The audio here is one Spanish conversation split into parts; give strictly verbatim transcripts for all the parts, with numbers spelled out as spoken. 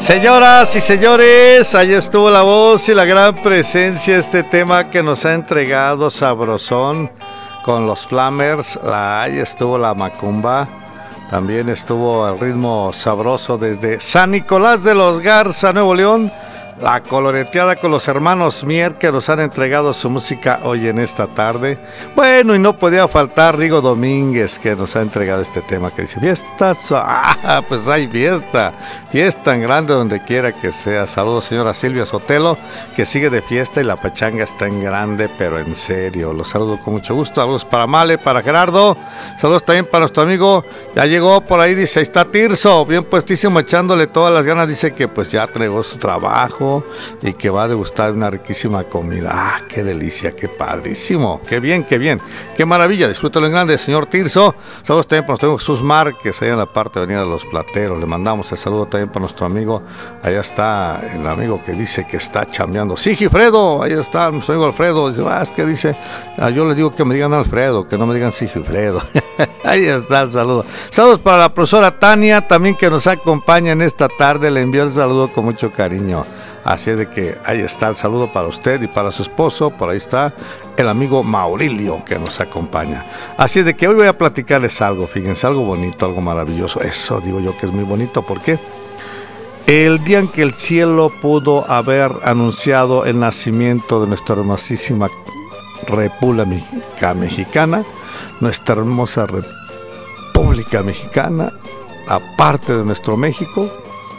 Señoras y señores, ahí estuvo la voz y la gran presencia, este tema que nos ha entregado Sabrosón con los Flamers. La, ahí estuvo la macumba, también estuvo el ritmo sabroso desde San Nicolás de los Garza, Nuevo León. La coloreteada con los hermanos Mier, que nos han entregado su música hoy en esta tarde. Bueno, y no podía faltar Rigo Domínguez, que nos ha entregado este tema que dice fiestas. Ah, pues hay fiesta, fiesta en grande donde quiera que sea. Saludos, señora Silvia Sotelo, que sigue de fiesta y la pachanga está en grande, pero en serio. Los saludo con mucho gusto. Saludos para Male, para Gerardo. Saludos también para nuestro amigo. Ya llegó por ahí, dice, ahí está Tirso, bien puestísimo, echándole todas las ganas. Dice que pues ya entregó su trabajo y que va a degustar una riquísima comida. ¡Ah, qué delicia! ¡Qué padrísimo! ¡Qué bien, qué bien! ¡Qué maravilla! Disfrútalo en grande, señor Tirso. Saludos también para nuestro amigo Jesús Márquez, allá en la parte de Avenida de los Plateros. Le mandamos el saludo también para nuestro amigo. Allá está el amigo que dice que está chambeando. ¡Sí, Gifredo! Ahí está nuestro amigo Alfredo. Dice, ah, es que dice, ah, yo les digo que me digan Alfredo, que no me digan Sigifredo. Ahí está el saludo. Saludos para la profesora Tania, también que nos acompaña en esta tarde. Le envío el saludo con mucho cariño. Así de que ahí está el saludo para usted y para su esposo. Por ahí está el amigo Maurilio que nos acompaña. Así de que hoy voy a platicarles algo, fíjense, algo bonito, algo maravilloso. Eso digo yo que es muy bonito. ¿Por qué? El día en que el cielo pudo haber anunciado el nacimiento de nuestra hermosísima República Mexicana, nuestra hermosa República Mexicana, aparte de nuestro México.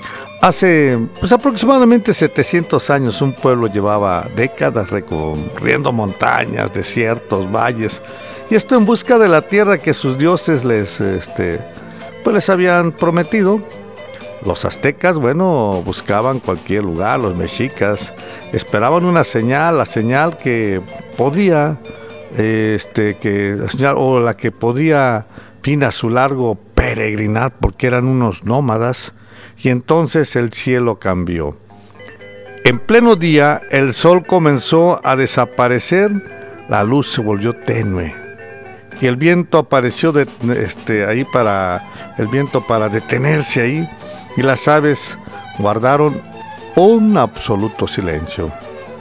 Hace pues aproximadamente setecientos años un pueblo llevaba décadas recorriendo montañas, desiertos, valles, y esto en busca de la tierra que sus dioses les, este, pues les habían prometido. Los aztecas, bueno, buscaban cualquier lugar, los mexicas esperaban una señal, la señal que podía, este, que la señal o la que podía fin a su largo peregrinar, porque eran unos nómadas. Y entonces el cielo cambió. En pleno día, el sol comenzó a desaparecer, la luz se volvió tenue. Y el viento apareció de, este, ahí para, el viento para detenerse ahí. Y las aves guardaron un absoluto silencio.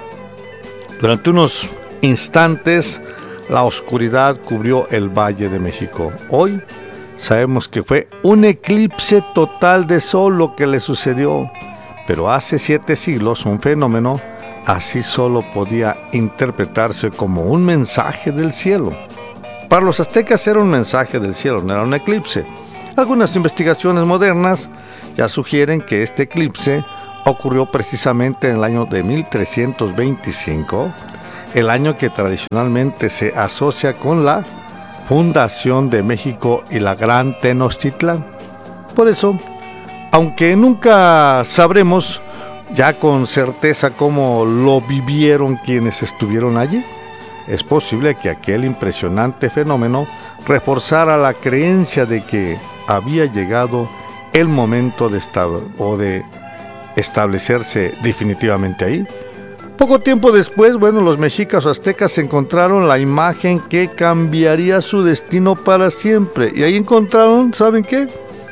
Durante unos instantes, la oscuridad cubrió el Valle de México. Hoy sabemos que fue un eclipse total de sol lo que le sucedió, pero hace siete siglos un fenómeno así solo podía interpretarse como un mensaje del cielo. Para los aztecas era un mensaje del cielo, no era un eclipse. Algunas investigaciones modernas ya sugieren que este eclipse ocurrió precisamente en el año de mil trescientos veinticinco, el año que tradicionalmente se asocia con la fundación de México y la Gran Tenochtitlán. Por eso, aunque nunca sabremos ya con certeza cómo lo vivieron quienes estuvieron allí, es posible que aquel impresionante fenómeno reforzara la creencia de que había llegado el momento de, estab- o de establecerse definitivamente ahí. Poco tiempo después, bueno, los mexicas o aztecas encontraron la imagen que cambiaría su destino para siempre. Y ahí encontraron, ¿saben qué?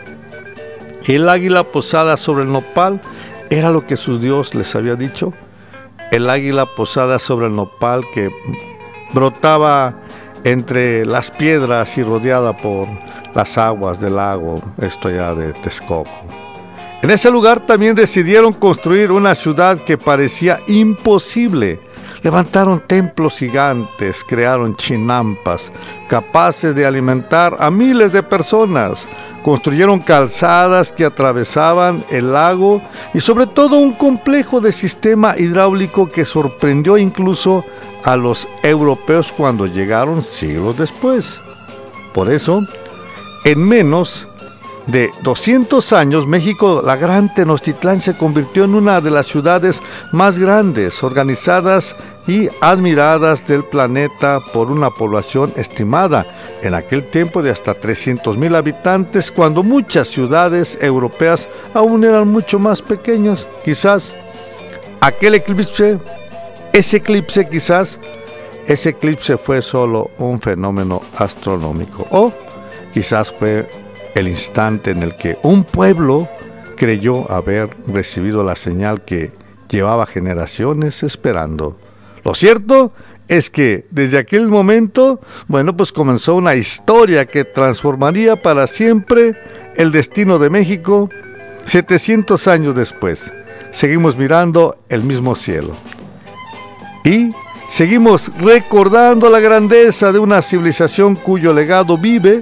El águila posada sobre el nopal era lo que su dios les había dicho. El águila posada sobre el nopal que brotaba entre las piedras y rodeada por las aguas del lago, esto ya de Texcoco. En ese lugar también decidieron construir una ciudad que parecía imposible. Levantaron templos gigantes, crearon chinampas capaces de alimentar a miles de personas. Construyeron calzadas que atravesaban el lago y sobre todo un complejo de sistema hidráulico que sorprendió incluso a los europeos cuando llegaron siglos después. Por eso, en menos de doscientos años, México, la Gran Tenochtitlán, se convirtió en una de las ciudades más grandes, organizadas y admiradas del planeta por una población estimada en aquel tiempo de hasta trescientos mil habitantes, cuando muchas ciudades europeas aún eran mucho más pequeñas. Quizás aquel eclipse, ese eclipse quizás, ese eclipse fue solo un fenómeno astronómico, o quizás fue el instante en el que un pueblo creyó haber recibido la señal que llevaba generaciones esperando. Lo cierto es que desde aquel momento, bueno, pues comenzó una historia que transformaría para siempre el destino de México. setecientos años después, seguimos mirando el mismo cielo. Y seguimos recordando la grandeza de una civilización cuyo legado vive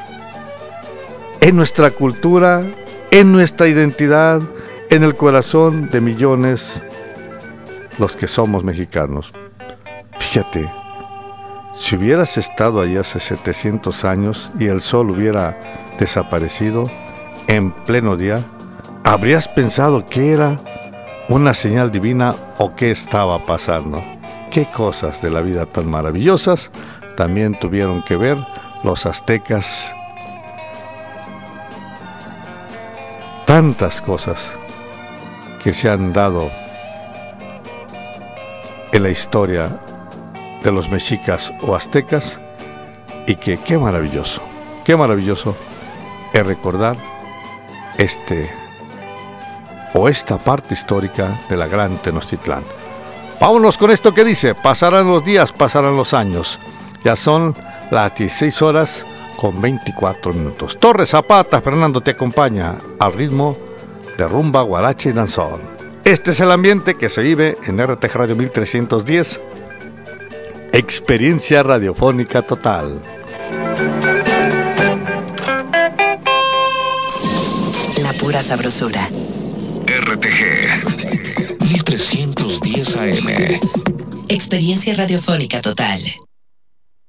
en nuestra cultura, en nuestra identidad, en el corazón de millones, los que somos mexicanos. Fíjate, si hubieras estado allí hace setecientos años y el sol hubiera desaparecido en pleno día, ¿habrías pensado que era una señal divina o qué estaba pasando? Qué cosas de la vida tan maravillosas también tuvieron que ver los aztecas. Tantas cosas que se han dado en la historia de los mexicas o aztecas, y que qué maravilloso, qué maravilloso es recordar este o esta parte histórica de la gran Tenochtitlán. Vámonos con esto que dice: pasarán los días, pasarán los años. Ya son las dieciséis horas con veinticuatro minutos. Torres Zapata, Fernando te acompaña al ritmo de rumba, guarache y danzón. Este es el ambiente que se vive en R T G Radio mil trescientos diez. Experiencia radiofónica total. La pura sabrosura. R T G mil trescientos diez A M. Experiencia radiofónica total.